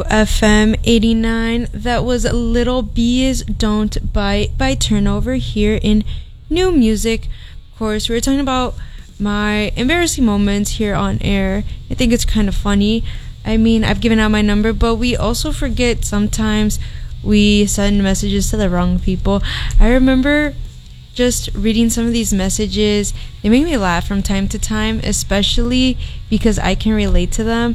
FM 89. That was Little Bees Don't Bite by Turnover here in New Music. Of course, we were talking about my embarrassing moments here on air. I think it's kind of funny. I mean, I've given out my number, but we also forget sometimes we send messages to the wrong people. I remember just reading some of these messages. They make me laugh from time to time, especially because I can relate to them.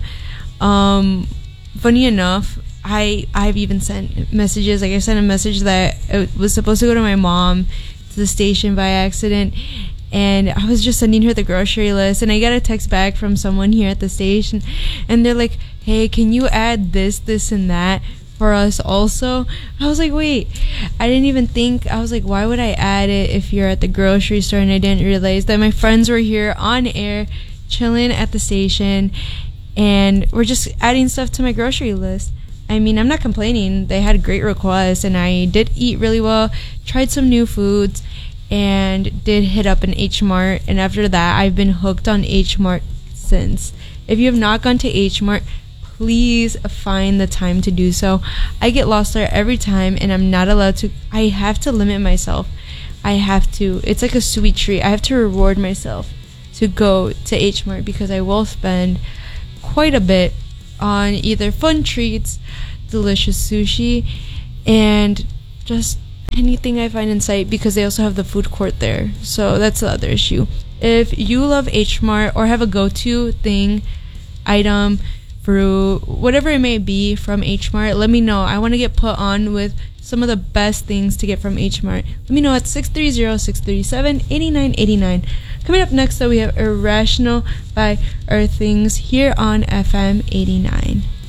Funny enough, I've even sent messages. Like, I sent a message that it was supposed to go to my mom to the station by accident, and I was just sending her the grocery list, and I got a text back from someone here at the station, and they're like, hey, can you add this and that for us also? I was like, wait, I didn't even think. I was like, why would I add it if you're at the grocery store? And I didn't realize that my friends were here on air chilling at the station, and we're just adding stuff to my grocery list. I mean, I'm not complaining. They had great requests, and I did eat really well, tried some new foods, and did hit up an H Mart. And after that, I've been hooked on H Mart since. If you have not gone to H Mart, please find the time to do so. I get lost there every time, and I'm not allowed to. I have to limit myself. I have to. It's like a sweet treat. I have to reward myself to go to H Mart, because I will spend quite a bit on either fun treats, delicious sushi, and just anything I find in sight, because they also have the food court there. So that's the other issue. If you love H Mart or have a go-to thing, item, fruit, whatever it may be from H Mart, let me know. I want to get put on with some of the best things to get from H Mart. Let me know at 630-637-8989. Coming up next, though, we have Irrational by Earthings here on FM 89.